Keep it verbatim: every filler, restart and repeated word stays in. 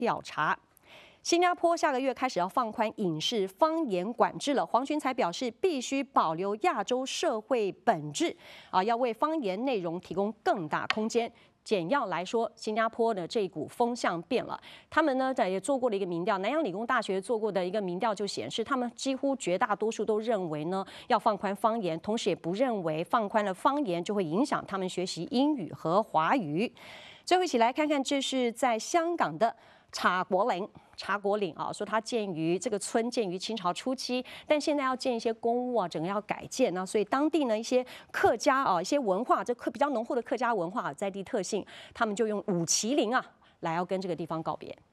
调查。新加坡下个月开始要放宽影视方言管制了。黄群才表示，必须保留亚洲社会本质啊，要为方言内容提供更大空间。简要来说，新加坡的这一股风向变了。他们呢也做过了一个民调，南洋理工大学做过的一个民调就显示，他们几乎绝大多数都认为呢要放宽方言，同时也不认为放宽了方言就会影响他们学习英语和华语。最后一起来看看，这是在香港的茶果岭。茶果岭啊，说它建于这个村建于清朝初期，但现在要建一些公屋啊，整个要改建啊，所以当地呢一些客家啊，一些文化，这客比较浓厚的客家文化在地特性，他们就用五麒麟啊来要跟这个地方告别。